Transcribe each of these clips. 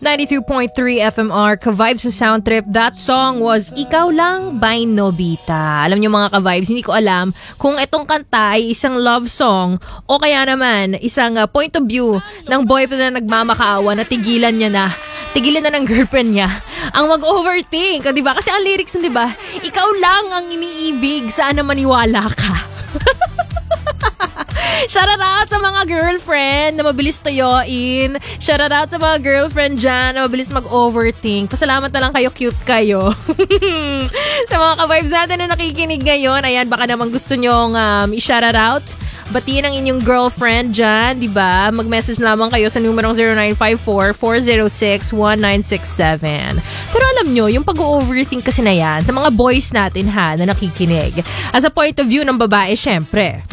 92.3 FMR, ka-vibes sa Sound Trip. That song was Ikaw Lang by Nobita. Alam niyo mga ka-vibes, hindi ko alam kung itong kanta ay isang love song o kaya naman isang point of view ng boyfriend na nagmamakaawa na tigilan na ng girlfriend niya ang mag-overthink, di ba? Kasi ang lyrics nun, di ba? Ikaw lang ang iniibig, sana maniwala ka. Shout out sa mga girlfriend na mabilis tuyuin. Shout out sa mga girlfriend dyan na mabilis mag-overthink. Pasalamat na lang kayo, cute kayo. Sa mga ka-vibes natin na nakikinig ngayon, ayan, baka naman gusto nyong i-shout out. Batiin ang inyong girlfriend dyan, di ba? Mag-message lamang kayo sa numerong 0954-406-1967. Pero alam nyo, yung pag-overthink kasi na yan, sa mga boys natin ha, na nakikinig, as a point of view ng babae, syempre,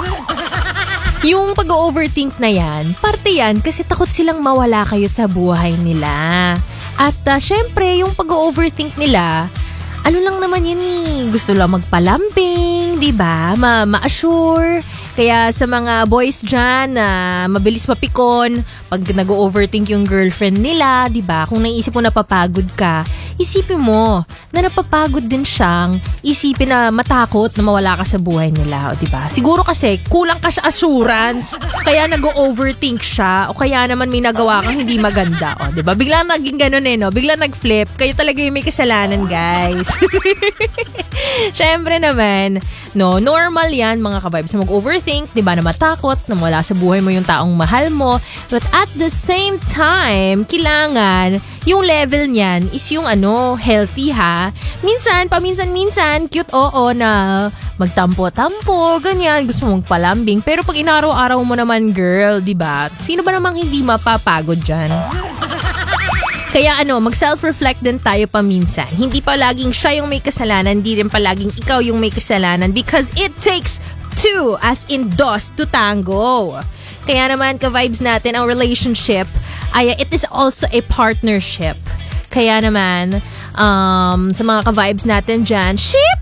yung pag-overthink na yan, parte yan kasi takot silang mawala kayo sa buhay nila. At syempre, yung pag-overthink nila, ano lang naman yun gusto lang magpalambing, di ba? Ma-assure. Kaya sa mga boys dyan na mabilis mapikon, pag nag-overthink yung girlfriend nila, di ba? Kung naisip mo napapagod ka, isipin mo na napapagod din siyang isipin na matakot na mawala ka sa buhay nila, di ba? Siguro kasi kulang ka sa assurance, kaya nag-overthink siya o kaya naman may nagawa kang hindi maganda, di ba? Biglang naging ganun no? Biglang nag-flip, kayo talaga yung may kasalanan, guys. Syempre naman, no, normal yan mga ka-vibes na mag-overthink, di ba, na matakot, na wala sa buhay mo yung taong mahal mo. But at the same time, kailangan yung level niyan is yung healthy ha. Minsan, paminsan-minsan, cute na magtampo-tampo, ganyan, gusto mong palambing. Pero pag inaraw-araw mo naman, girl, di ba, sino ba namang hindi mapapagod dyan? Kaya mag-self-reflect din tayo paminsan. Hindi pa laging siya yung may kasalanan, hindi rin pa laging ikaw yung may kasalanan because it takes two, as in dos, to tango. Kaya naman ka-vibes natin, ang relationship ay it is also a partnership. Kaya naman, sa mga ka-vibes natin dyan, ship!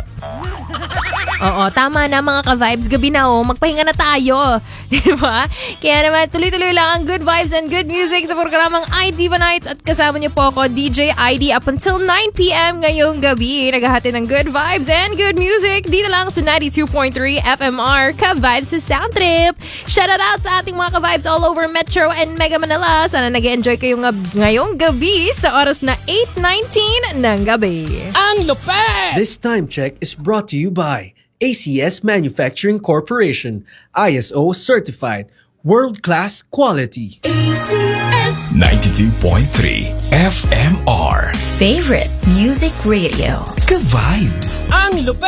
Oo, tama na mga ka-vibes. Gabi na magpahinga na tayo. Diba? Kaya naman, tuloy-tuloy lang ang good vibes and good music sa programang iDiva Nights at kasama niyo po ako, DJ ID, up until 9pm ngayong gabi. Naghahati ng good vibes and good music dito lang sa 92.3 FMR, ka-vibes sa Sound Trip. Shout out sa ating mga ka-vibes all over Metro and Mega Manila. Sana nag-enjoy kayo ngayong gabi sa oras na 8:19 ng gabi. Ang lupet! This time check is brought to you by ACS Manufacturing Corporation, ISO certified, world-class quality. ACS 92.3 FMR Favorite Music Radio. Ka-vibes. Ang lupet!